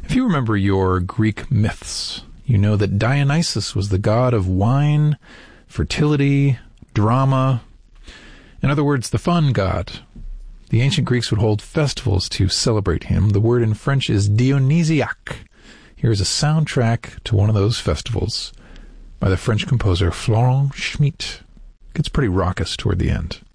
If you remember your Greek myths, you know that Dionysus was the god of wine, fertility, drama. In other words, the fun god. The ancient Greeks would hold festivals to celebrate him. The word in French is Dionysiaque. Here's a soundtrack to one of those festivals by the French composer Florent Schmitt. It gets pretty raucous toward the end.